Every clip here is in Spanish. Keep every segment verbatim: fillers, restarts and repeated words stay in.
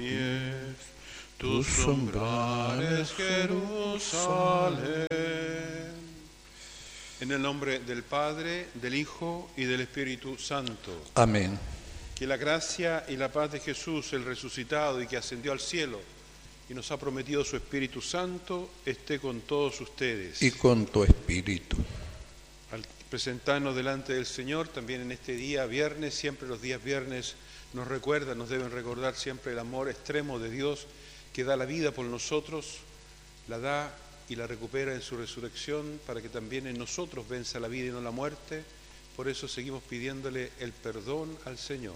pies. Tus umbrales, Jerusalén. En el nombre del Padre, del Hijo y del Espíritu Santo. Amén. Que la gracia y la paz de Jesús, el resucitado y que ascendió al cielo y nos ha prometido su Espíritu Santo, esté con todos ustedes. Y con tu espíritu. Al presentarnos delante del Señor, también en este día, viernes, siempre los días viernes nos recuerdan, nos deben recordar siempre el amor extremo de Dios que da la vida por nosotros, la da y la recupera en su resurrección para que también en nosotros venza la vida y no la muerte. Por eso seguimos pidiéndole el perdón al Señor.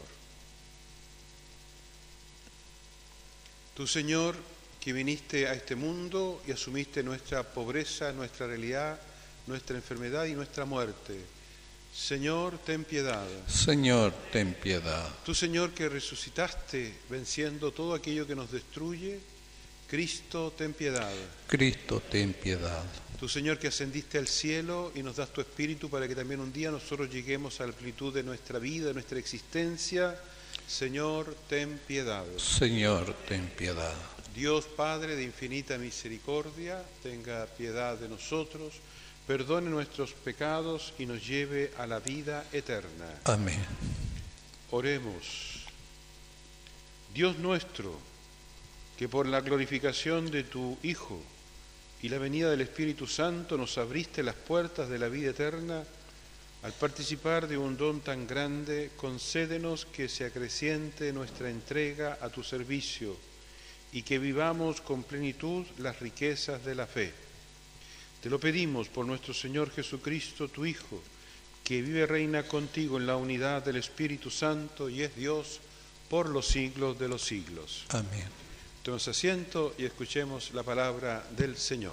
Tú, Señor, que viniste a este mundo y asumiste nuestra pobreza, nuestra realidad, nuestra enfermedad y nuestra muerte. Señor, ten piedad. Señor, ten piedad. Tú, Señor, que resucitaste venciendo todo aquello que nos destruye, Cristo, ten piedad. Cristo, ten piedad. Tú, Señor, que ascendiste al cielo y nos das tu Espíritu para que también un día nosotros lleguemos a la plenitud de nuestra vida, de nuestra existencia. Señor, ten piedad. Señor, ten piedad. Dios Padre de infinita misericordia, tenga piedad de nosotros, perdone nuestros pecados y nos lleve a la vida eterna. Amén. Oremos. Dios nuestro, que por la glorificación de tu Hijo y la venida del Espíritu Santo nos abriste las puertas de la vida eterna, al participar de un don tan grande, concédenos que se acreciente nuestra entrega a tu servicio y que vivamos con plenitud las riquezas de la fe. Te lo pedimos por nuestro Señor Jesucristo, tu Hijo, que vive y reina contigo en la unidad del Espíritu Santo y es Dios por los siglos de los siglos. Amén. Tomemos asiento y escuchemos la palabra del Señor.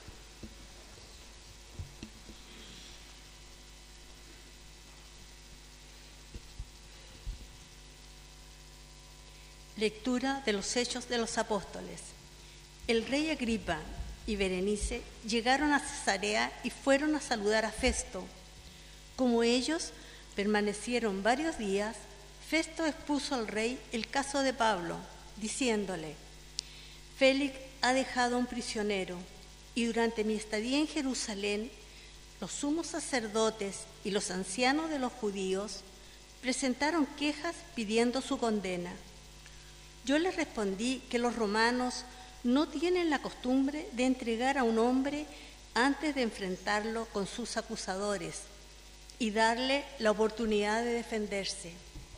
Lectura de los Hechos de los Apóstoles. El rey Agripa y Berenice llegaron a Cesarea y fueron a saludar a Festo. Como ellos permanecieron varios días, Festo expuso al rey el caso de Pablo, diciéndole: Félix ha dejado un prisionero, y durante mi estadía en Jerusalén, los sumos sacerdotes y los ancianos de los judíos presentaron quejas pidiendo su condena. Yo les respondí que los romanos no tienen la costumbre de entregar a un hombre antes de enfrentarlo con sus acusadores y darle la oportunidad de defenderse.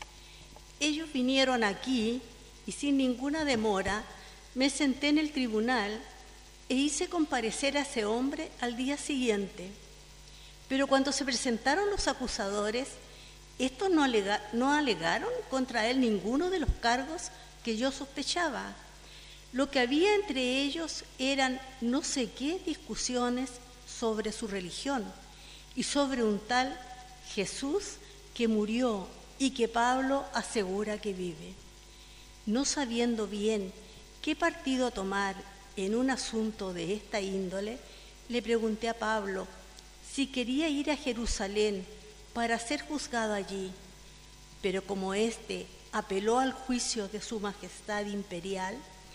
Ellos vinieron aquí y sin ninguna demora me senté en el tribunal e hice comparecer a ese hombre al día siguiente. Pero cuando se presentaron los acusadores, estos no, alega- no alegaron contra él ninguno de los cargos que yo sospechaba. Lo que había entre ellos eran no sé qué discusiones sobre su religión y sobre un tal Jesús que murió y que Pablo asegura que vive. No sabiendo bien qué partido tomar en un asunto de esta índole, le pregunté a Pablo si quería ir a Jerusalén para ser juzgado allí, pero como éste apeló al juicio de su majestad imperial,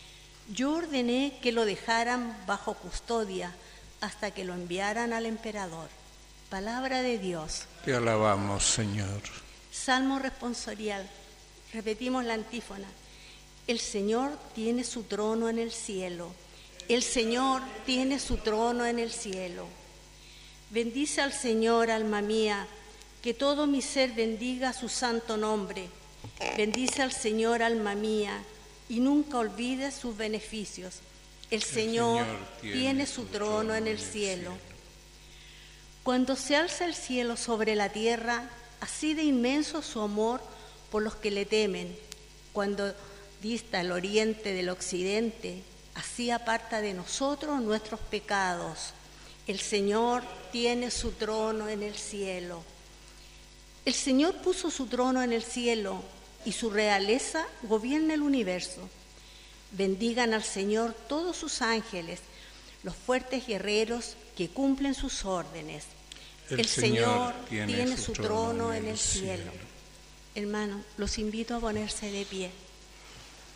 yo ordené que lo dejaran bajo custodia hasta que lo enviaran al emperador. Palabra de Dios. Te alabamos, Señor. Salmo responsorial. Repetimos la antífona. El Señor tiene su trono en el cielo. El Señor tiene su trono en el cielo. Bendice al Señor, alma mía, que todo mi ser bendiga su santo nombre. Bendice al Señor, alma mía, y nunca olvides sus beneficios. El, el Señor, Señor tiene, tiene su trono en el cielo. cielo. Cuando se alza el cielo sobre la tierra, así de inmenso su amor por los que le temen. Cuando dista el oriente del occidente, así aparta de nosotros nuestros pecados. El Señor tiene su trono en el cielo. El Señor puso su trono en el cielo y su realeza gobierna el universo. Bendigan al Señor todos sus ángeles, los fuertes guerreros que cumplen sus órdenes. El, el Señor, Señor tiene, tiene su trono en el cielo. cielo. Hermanos, los invito a ponerse de pie.